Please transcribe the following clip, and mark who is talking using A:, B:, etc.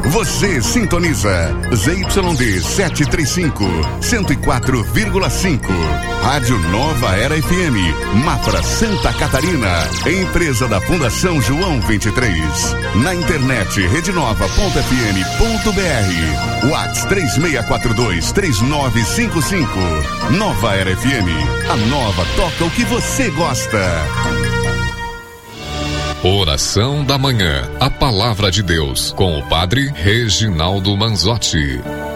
A: Você sintoniza ZYD 735, 104,5. Rádio Nova Era FM, Mafra, Santa Catarina. Empresa da Fundação João 23. Na internet redenova.fm.br. WhatsApp 3642-3955. Nova Era FM. A nova toca o que você gosta.
B: Oração da Manhã, a Palavra de Deus, com o Padre Reginaldo Manzotti.